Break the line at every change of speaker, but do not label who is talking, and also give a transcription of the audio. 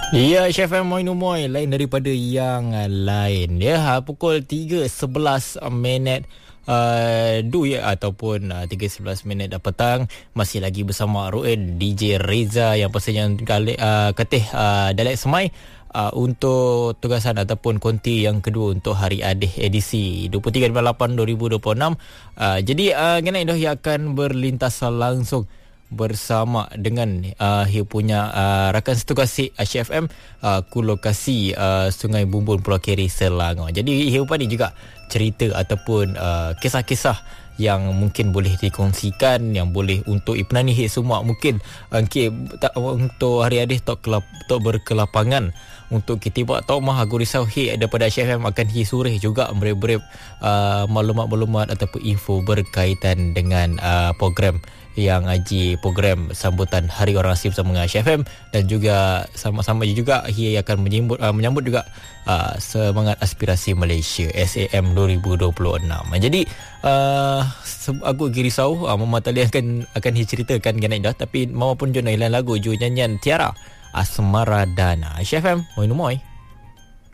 Ya, Chef M Moin Umoy lain daripada yang lain. Ya, pukul 3.11 minit ataupun 3.11 minit petang, masih lagi bersama Ruin DJ Reza yang pastinya ketih Dialek Semai untuk tugasan ataupun konti yang kedua untuk Hari Adih edisi 23/8/2026. Jadi genai dah yang akan berlintas langsung bersama dengan dia punya rakan setugasi Chef M ku lokasi Sungai Bumbun Pulau Keri Selangor. Jadi dia ni juga cerita ataupun kisah-kisah yang mungkin boleh dikongsikan, yang boleh untuk ipnani semua mungkin untuk hari adih tok berkelapangan untuk kita buat tahu mah aku risau daripada Chef M akan surih juga berep maklumat-maklumat ataupun info berkaitan dengan program yang program sambutan Hari Orang Asli bersama dengan Chef M, dan juga sama-sama juga ia akan menyambut juga semangat aspirasi Malaysia SAM 2026. Jadi aku risau Mama Tali akan ceritakan ganai dah, tapi maupun jona lagu nyanyian Tiara Asmara Dana. Chef M, moin moy.